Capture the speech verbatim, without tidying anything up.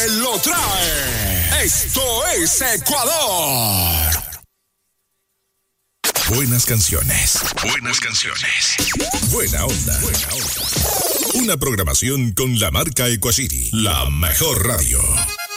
lo trae. Esto es Ecuador. Buenas canciones. Buenas canciones. Buena onda. Buena onda. Una programación con la marca Equacity, la mejor radio.